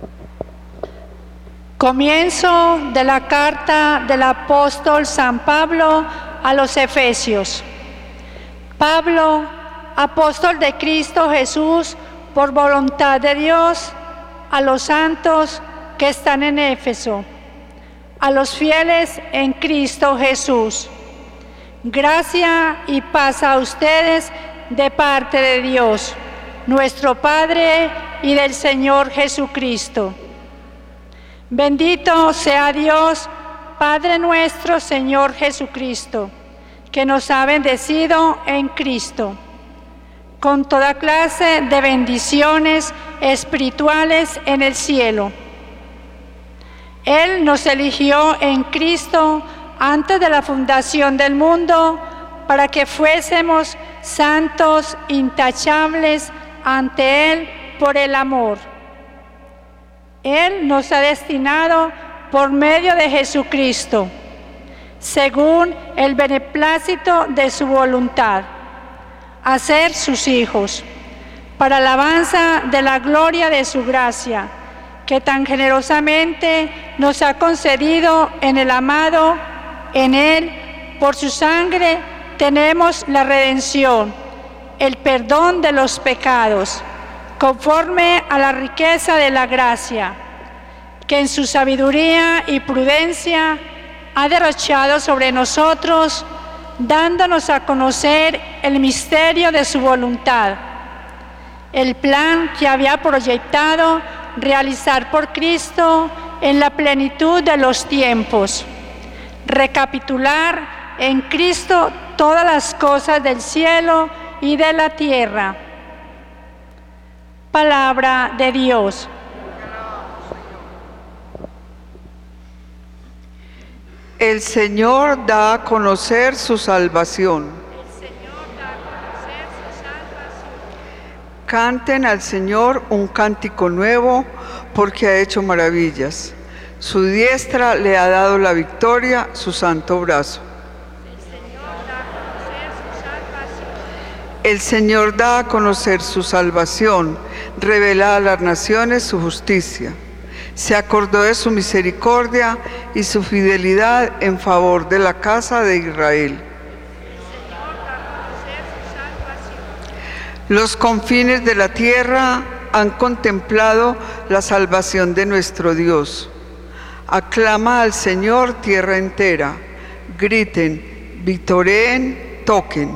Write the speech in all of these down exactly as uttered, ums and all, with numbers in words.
Comienzo de la carta del apóstol San Pablo a los Efesios. Pablo, apóstol de Cristo Jesús, por voluntad de Dios, a los santos que están en Éfeso, a los fieles en Cristo Jesús. Gracia y paz a ustedes de parte de Dios, nuestro Padre, y del Señor Jesucristo. Bendito sea Dios, Padre nuestro, Señor Jesucristo, que nos ha bendecido en Cristo con toda clase de bendiciones espirituales en el cielo. Él nos eligió en Cristo antes de la fundación del mundo para que fuésemos santos, intachables ante Él por el amor. Él nos ha destinado por medio de Jesucristo, según el beneplácito de su voluntad, a ser sus hijos, para alabanza de la gloria de su gracia, que tan generosamente nos ha concedido en el amado. En Él, por su sangre, tenemos la redención, el perdón de los pecados, conforme a la riqueza de la gracia, que en su sabiduría y prudencia ha derrochado sobre nosotros, dándonos a conocer el misterio de su voluntad, el plan que había proyectado realizar por Cristo en la plenitud de los tiempos, recapitular en Cristo todas las cosas del cielo y de la tierra. Palabra de Dios. El Señor da a conocer su salvación. El Señor da a conocer su salvación. Canten al Señor un cántico nuevo, porque ha hecho maravillas. Su diestra le ha dado la victoria, su santo brazo. El Señor da a conocer su salvación, revela a las naciones su justicia. Se acordó de su misericordia y su fidelidad en favor de la casa de Israel. Los confines de la tierra han contemplado la salvación de nuestro Dios. Aclama al Señor tierra entera, griten, victoreen, toquen.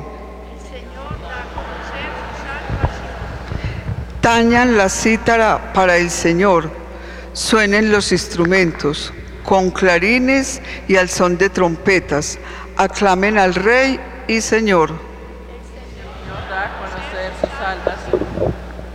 Tañan la cítara para el Señor, suenen los instrumentos, con clarines y al son de trompetas, aclamen al Rey y Señor. El Señor da a conocer su salvación.